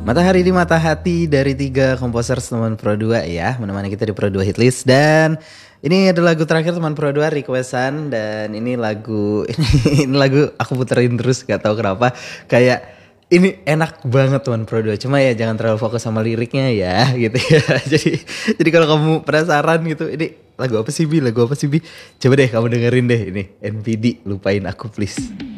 Matahari di Mata Hati dari 3 komposer teman Pro 2 ya, menemani kita di Pro 2 Hitlist. Dan ini ada lagu terakhir teman Pro 2 requestan. Dan ini lagu ini lagu aku puterin terus, gak tahu kenapa. Kayak ini enak banget teman Pro 2. Cuma ya jangan terlalu fokus sama liriknya ya gitu ya. Jadi kalau kamu penasaran gitu, ini lagu apa sih Bi? Lagu apa sih Bi? Coba deh kamu dengerin deh ini NPD, Lupain Aku Please.